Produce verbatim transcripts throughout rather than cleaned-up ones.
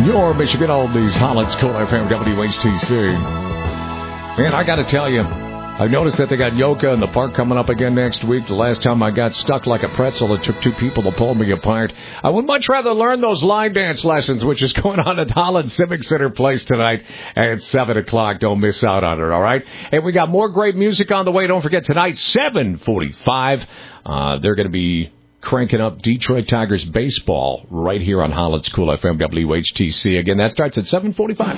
Your Michigan Oldies, Holland's Cool F M, W H T C. Man, I got to tell you, I noticed that they got Yoka in the park coming up again next week. The last time I got stuck like a pretzel, it took two people to pull me apart. I would much rather learn those line dance lessons, which is going on at Holland Civic Center Place tonight at seven o'clock. Don't miss out on it, all right? And we got more great music on the way. Don't forget, tonight, seven forty-five, uh, they're going to be cranking up Detroit Tigers baseball right here on Holland's Cool F M, W H T C. Again, that starts at seven forty-five.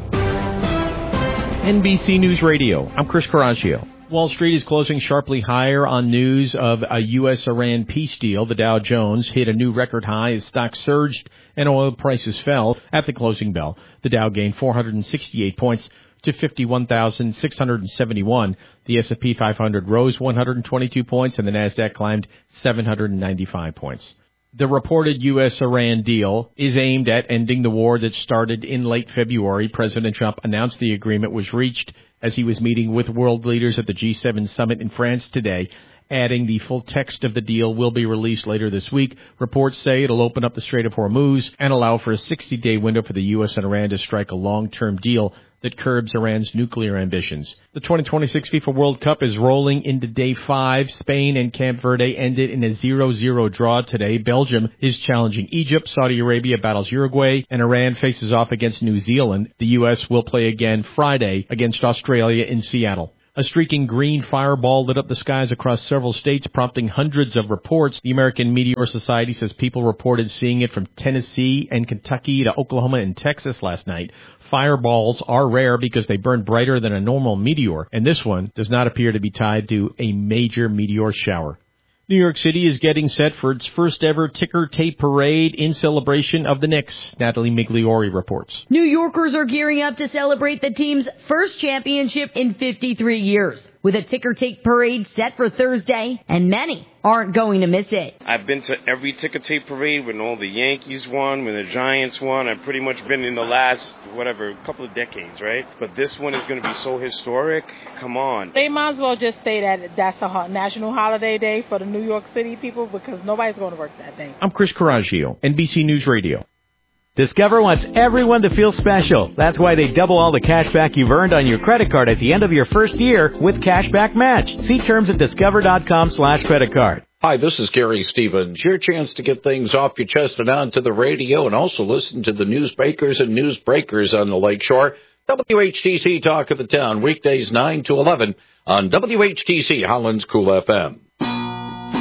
N B C News Radio. I'm Chris Coraggio. Wall Street is closing sharply higher on news of a U S Iran peace deal. The Dow Jones hit a new record high as stocks surged and oil prices fell at the closing bell. The Dow gained four hundred sixty-eight points to fifty-one thousand six hundred seventy-one. The S and P five hundred rose one hundred twenty-two points, and the Nasdaq climbed seven hundred ninety-five points. The reported U S Iran deal is aimed at ending the war that started in late February. President Trump announced the agreement was reached as he was meeting with world leaders at the G seven summit in France today, adding the full text of the deal will be released later this week. Reports say it'll open up the Strait of Hormuz and allow for a sixty-day window for the U S and Iran to strike a long-term deal that curbs Iran's nuclear ambitions. The twenty twenty-six FIFA World Cup is rolling into day five. Spain and Cape Verde ended in a zero zero draw today. Belgium is challenging Egypt. Saudi Arabia battles Uruguay, and Iran faces off against New Zealand. The U S will play again Friday against Australia in Seattle. A streaking green fireball lit up the skies across several states, prompting hundreds of reports. The American Meteor Society says people reported seeing it from Tennessee and Kentucky to Oklahoma and Texas last night. Fireballs are rare because they burn brighter than a normal meteor, and this one does not appear to be tied to a major meteor shower. New York City is getting set for its first ever ticker tape parade in celebration of the Knicks. Natalie Migliori reports. New Yorkers are gearing up to celebrate the team's first championship in fifty-three years, with a ticker tape parade set for Thursday, and many aren't going to miss it. I've been to every ticker tape parade when all the Yankees won, when the Giants won. I've pretty much been in the last, whatever, couple of decades, right? But this one is going to be so historic. Come on. They might as well just say that that's a ho- national holiday day for the New York City people, because nobody's going to work that day. I'm Chris Coraggio, N B C News Radio. Discover wants everyone to feel special. That's why they double all the cash back you've earned on your credit card at the end of your first year with Cashback Match. See terms at discover.com slash credit card. Hi, this is Gary Stevens. Your chance to get things off your chest and onto the radio, and also listen to the newsmakers and newsbreakers on the Lakeshore. W H T C Talk of the Town, weekdays nine to eleven on W H T C Holland's Cool F M.